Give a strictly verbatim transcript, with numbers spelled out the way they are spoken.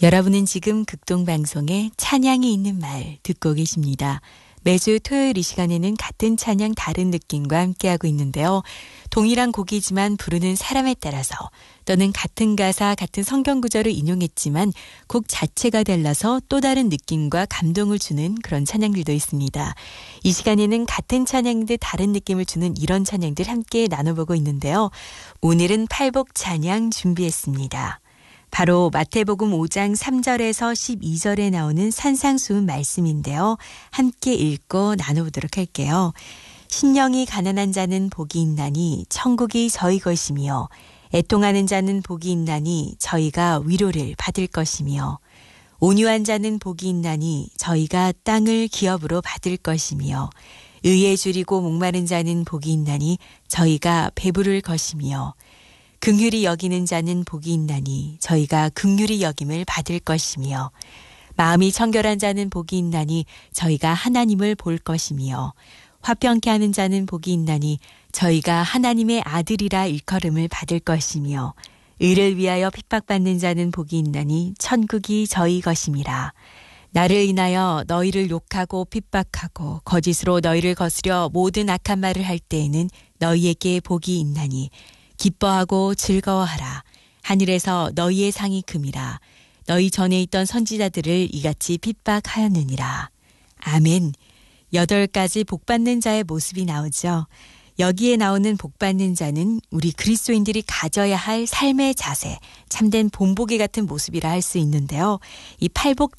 여러분은 지금 극동방송의 찬양이 있는 말 듣고 계십니다. 매주 토요일 이 시간에는 같은 찬양 다른 느낌과 함께하고 있는데요. 동일한 곡이지만 부르는 사람에 따라서 또는 같은 가사, 같은 성경 구절을 인용했지만 곡 자체가 달라서 또 다른 느낌과 감동을 주는 그런 찬양들도 있습니다. 이 시간에는 같은 찬양인데 다른 느낌을 주는 이런 찬양들 함께 나눠보고 있는데요. 오늘은 팔복 찬양 준비했습니다. 바로 마태복음 오 장 삼 절에서 십이 절에 나오는 산상수훈 말씀인데요. 함께 읽고 나눠보도록 할게요. 심령이 가난한 자는 복이 있나니 천국이 저희 것이며 애통하는 자는 복이 있나니 저희가 위로를 받을 것이며 온유한 자는 복이 있나니 저희가 땅을 기업으로 받을 것이며 의에 줄이고 목마른 자는 복이 있나니 저희가 배부를 것이며 긍휼히 여기는 자는 복이 있나니 저희가 긍휼히 여김을 받을 것이며 마음이 청결한 자는 복이 있나니 저희가 하나님을 볼 것이며 화평케 하는 자는 복이 있나니 저희가 하나님의 아들이라 일컬음을 받을 것이며 의를 위하여 핍박받는 자는 복이 있나니 천국이 저희 것임이라. 나를 인하여 너희를 욕하고 핍박하고 거짓으로 너희를 거스려 모든 악한 말을 할 때에는 너희에게 복이 있나니 기뻐하고 즐거워하라. 하늘에서 너희의 상이 금이라. 너희 전에 있던 선지자들을 이같이 핍박하였느니라. 아멘. 여덟 가지 복받는 자의 모습이 나오죠. 여기에 나오는 복받는 자는 우리 그리스도인들이 가져야 할 삶의 자세, 참된 본보기 같은 모습이라 할 수 있는데요. 이 팔복